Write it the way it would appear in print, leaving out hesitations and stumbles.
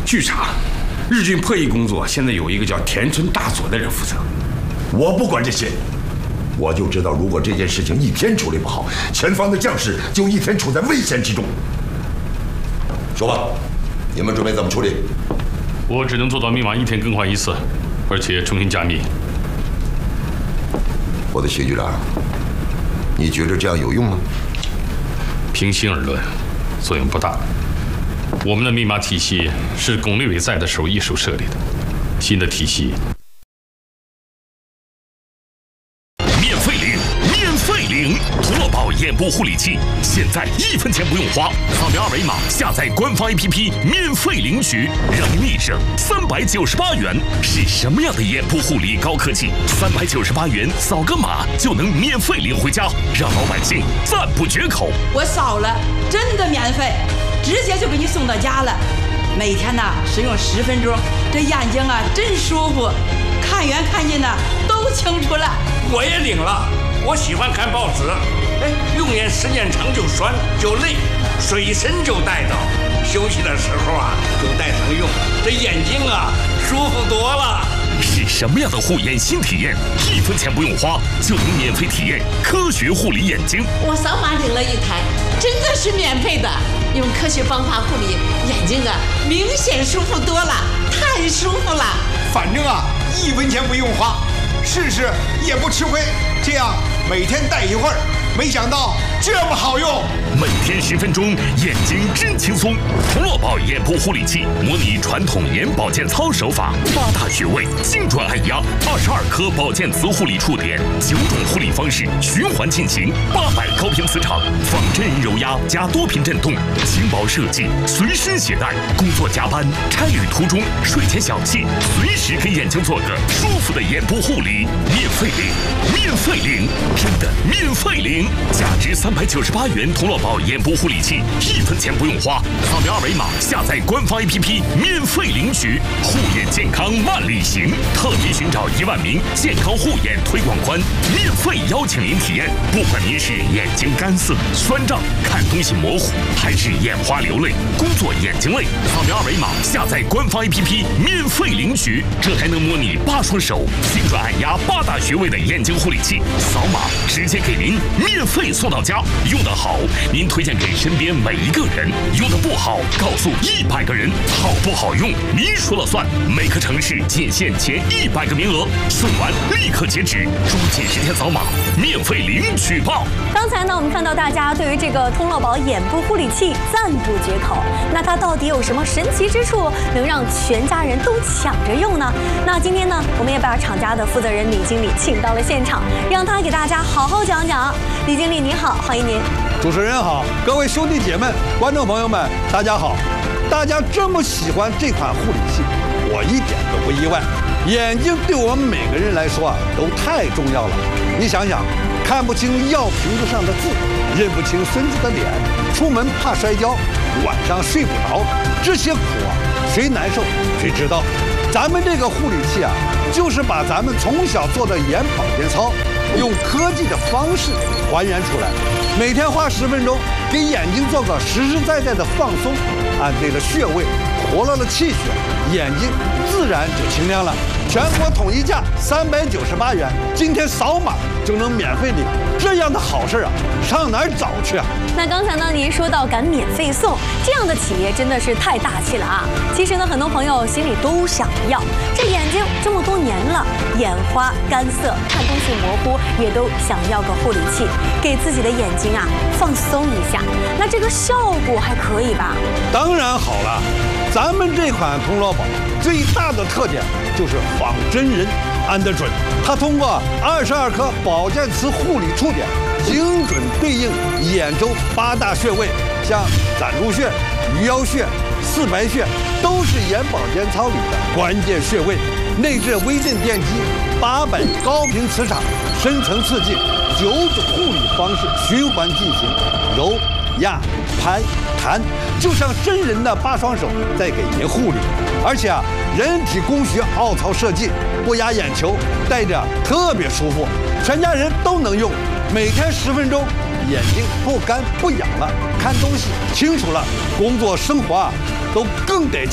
据查，日军破译工作现在有一个叫田村大佐的人负责。 我不管这些，我就知道，如果这件事情一天处理不好，前方的将士就一天处在危险之中。说吧，你们准备怎么处理？ 我只能做到密码一天更换一次，而且重新加密。 我的徐局长，你觉得这样有用吗？ 平心而论，作用不大。我们的密码体系是巩立伟在的时候一手设立的，新的体系。 图乐宝眼部护理器现在1分钱不用花，扫描二维码下载官方 APP 免费领取，让你立省398元。是什么样的眼部护理高科技？398元扫个码就能免费领回家，让老百姓赞不绝口。 我扫了，真的免费，直接就给你送到家了。每天呢使用10分钟，这眼睛啊真舒服，看远看近呢都清楚了。 我也领了。我喜欢看报纸，用眼时间长就酸就累，随身就带着，休息的时候啊就带上用，这眼睛啊舒服多了。 是什么样的护眼新体验？1分钱不用花就能免费体验科学护理眼睛。 我扫码领了一台，真的是免费的，用科学方法护理眼睛啊，明显舒服多了，太舒服了。 反正啊，1分钱不用花，试试也不吃亏。这样每天戴一会儿，没想到这么好用。 每天10分钟，眼睛真轻松。童乐宝眼部护理器模拟传统眼保健操手法，8大穴位精准按压，22颗保健磁护理触点，9种护理方式循环进行，800高频磁场，仿真人揉压加多频震动，轻薄设计，随身携带。工作加班、差旅途中、睡前小憩，随时给眼睛做个舒服的眼部护理，免费领，免费领，真的免费领！价值398元童乐宝眼部护理器，1分钱不用花，扫描二维码下载官方 APP 免费领取。护眼健康万里行，特别寻找1万名健康护眼推广官，免费邀请您体验。不管您是眼睛干涩、酸胀、看东西模糊，还是眼花流泪、工作眼睛累，扫描二维码下载官方 APP 免费领取。这台能模拟8双手精准按压8大穴位的眼睛护理器，扫码直接给您免费送到家。用得好，您推荐给身边每一个人；用得不好，告诉100个人。好不好用，您说了算。每个城市仅限前100个名额，送完立刻截止，抓紧时间扫码，免费领取吧。 刚才呢，我们看到大家对于这个通乐宝眼部护理器赞不绝口。那它到底有什么神奇之处，能让全家人都抢着用呢？那今天呢，我们也把厂家的负责人李经理请到了现场，让他给大家好好讲讲。李经理您好，欢迎您。 主持人好，各位兄弟姐妹、观众朋友们，大家好！大家这么喜欢这款护理器，我一点都不意外。眼睛对我们每个人来说啊，都太重要了。你想想，看不清药瓶子上的字，认不清孙子的脸，出门怕摔跤，晚上睡不着，这些苦啊，谁难受谁知道。咱们这个护理器啊，就是把咱们从小做的眼保健操，用科技的方式还原出来，每天花10分钟，给眼睛做个实实在在的放松，按对了穴位，活络了气血，眼睛自然就清亮了。全国统一价398元，今天扫码就能免费领，这样的好事啊，上哪儿找去啊？ 那刚才呢，您说到敢免费送，这样的企业真的是太大气了啊！其实呢，很多朋友心里都想要，这眼睛这么多年了，眼花干涩，看东西模糊，也都想要个护理器，给自己的眼睛啊放松一下。那这个效果还可以吧？ 当然好了，咱们这款童乐宝最大的特点就是仿真人按得准，它通过22颗保健磁护理触点，精准对应眼周8大穴位，像攒珠穴、鱼腰穴、四白穴，都是眼保健操里的关键穴位。内置微震电机，800高频磁场，深层刺激，9种护理方式循环进行，揉、压、拍、弹，就像真人的8双手在给您护理。而且啊，人体工学凹槽设计，不压眼球，戴着特别舒服，全家人都能用。每天10分钟，眼睛不干不痒了，看东西清楚了，工作生活啊都更得劲。